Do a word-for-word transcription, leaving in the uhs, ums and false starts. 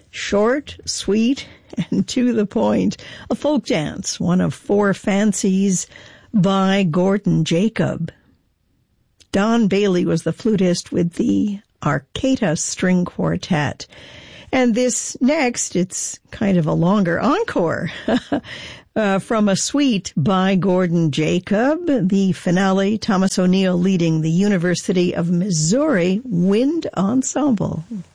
Short, sweet, and to the point. A folk dance, one of four fancies by Gordon Jacob. Don Bailey was the flutist with the Arcata String Quartet. And this next, it's kind of a longer encore uh, from a suite by Gordon Jacob. The finale, Thomas O'Neill leading the University of Missouri Wind Ensemble.